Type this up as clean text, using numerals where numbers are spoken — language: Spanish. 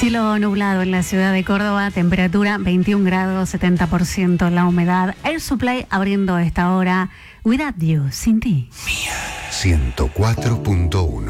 Cielo nublado en la ciudad de Córdoba, temperatura 21 grados, 70% la humedad. Air Supply abriendo a esta hora. Without You, sin ti. 104.1